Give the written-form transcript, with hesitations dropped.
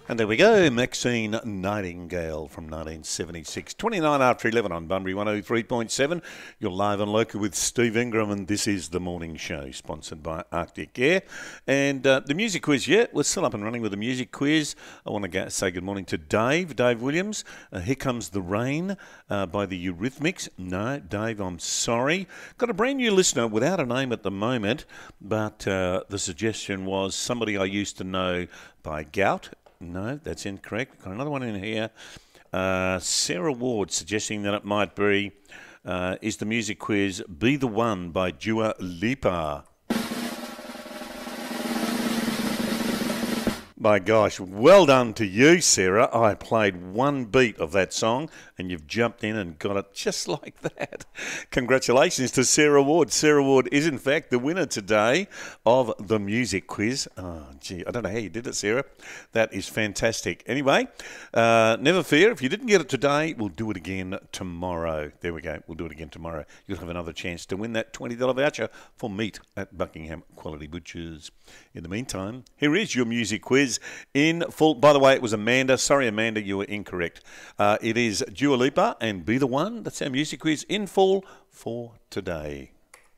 And there we go, Maxine Nightingale from 1976. 29 after 11 on Bunbury 103.7. You're live and local with Steve Ingram, and this is The Morning Show, sponsored by Arctic Air. And the music quiz, we're still up and running with the music quiz. I want to say good morning to Dave Williams. Here Comes the Rain by the Eurythmics. No, Dave, I'm sorry. Got a brand new listener without a name at the moment, but the suggestion was somebody I used to know by Gout. No, that's incorrect. Got another one in here. Sarah Ward suggesting that it might be, is the music quiz Be the One by Dua Lipa. My gosh, well done to you, Sarah. I played one beat of that song and you've jumped in and got it just like that. Congratulations to Sarah Ward. Sarah Ward is, in fact, the winner today of the music quiz. Oh, gee, I don't know how you did it, Sarah. That is fantastic. Anyway, never fear. If you didn't get it today, we'll do it again tomorrow. There we go. We'll do it again tomorrow. You'll have another chance to win that $20 voucher for meat at Buckingham Quality Butchers. In the meantime, here is your music quiz in full. By the way, it was Amanda. Sorry, Amanda, you were incorrect. It is Dua Lipa and Be the One. That's our music quiz in full for today.